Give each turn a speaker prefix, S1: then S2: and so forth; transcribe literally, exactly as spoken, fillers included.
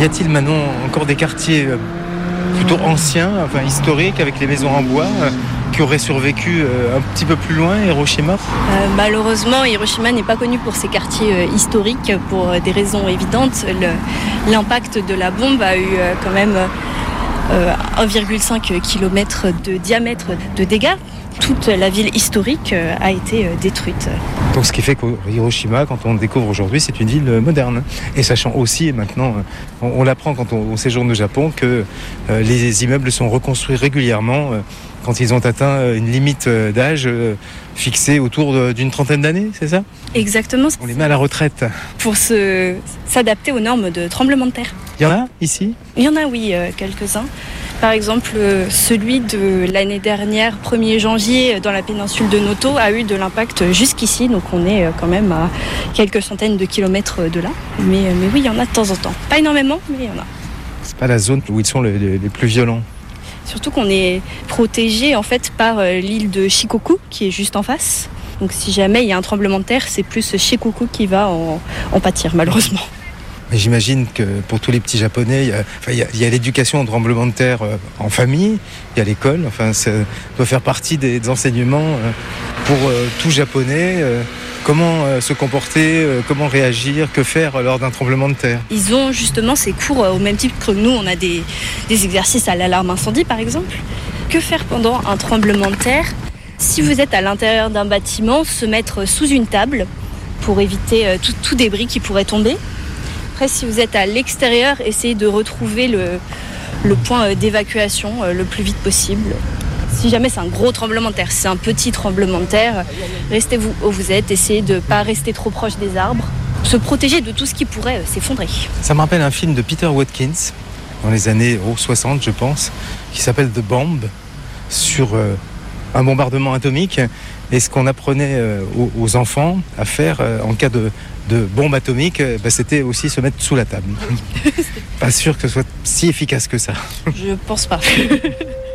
S1: Y a-t-il maintenant encore des quartiers plutôt anciens, enfin historiques, avec les maisons en bois, qui auraient survécu un petit peu plus loin, Hiroshima ?
S2: euh, Malheureusement, Hiroshima n'est pas connu pour ses quartiers euh, historiques, pour euh, des raisons évidentes. Le, l'impact de la bombe a eu euh, quand même euh, un virgule cinq kilomètre de diamètre de dégâts. Toute la ville historique euh, a été euh, détruite.
S1: Donc ce qui fait qu'Hiroshima, quand on le découvre aujourd'hui, c'est une ville moderne. Et sachant aussi, et maintenant, on, on l'apprend quand on, on séjourne au Japon, que euh, les immeubles sont reconstruits régulièrement euh, quand ils ont atteint une limite d'âge euh, fixée autour de, d'une trentaine d'années, c'est ça ?
S2: Exactement.
S1: On les met à la retraite.
S2: Pour se, s'adapter aux normes de tremblement de terre.
S1: Il y en a ici ?
S2: Il y en a, oui, euh, quelques-uns. Par exemple, celui de l'année dernière, premier janvier, dans la péninsule de Noto, a eu de l'impact jusqu'ici. Donc on est quand même à quelques centaines de kilomètres de là. Mais, mais oui, il y en a de temps en temps. Pas énormément, mais il y en a.
S1: C'est pas la zone où ils sont les, les, les plus violents.
S2: Surtout qu'on est protégé en fait par l'île de Shikoku, qui est juste en face. Donc si jamais il y a un tremblement de terre, c'est plus Shikoku qui va en, en pâtir, malheureusement.
S1: Mais j'imagine que pour tous les petits Japonais, il y a, enfin, il y a, il y a l'éducation au tremblement de terre euh, en famille, il y a l'école, enfin, ça doit faire partie des, des enseignements euh, pour euh, tout Japonais. Euh, comment euh, se comporter, euh, comment réagir, que faire lors d'un tremblement de terre.
S2: Ils ont justement ces cours euh, au même type que nous, on a des, des exercices à l'alarme incendie par exemple. Que faire pendant un tremblement de terre ? Si vous êtes à l'intérieur d'un bâtiment, se mettre sous une table pour éviter euh, tout, tout débris qui pourrait tomber. Après, si vous êtes à l'extérieur, essayez de retrouver le, le point d'évacuation le plus vite possible. Si jamais c'est un gros tremblement de terre, si c'est un petit tremblement de terre, restez vous où vous êtes, essayez de ne pas rester trop proche des arbres, se protéger de tout ce qui pourrait s'effondrer.
S1: Ça me rappelle un film de Peter Watkins, dans les années oh, soixante, je pense, qui s'appelle The Bomb, sur euh, un bombardement atomique. Et ce qu'on apprenait euh, aux, aux enfants à faire euh, en cas de, de bombe atomique, euh, bah, c'était aussi se mettre sous la table. Pas sûr que ce soit si efficace que ça.
S2: Je pense pas.